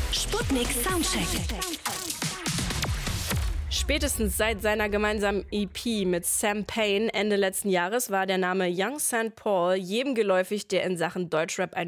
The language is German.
Sputnik Soundcheck. Spätestens seit seiner gemeinsamen EP mit Sam Payne Ende letzten Jahres war der Name Young St. Paul jedem geläufig, der in Sachen Deutschrap ein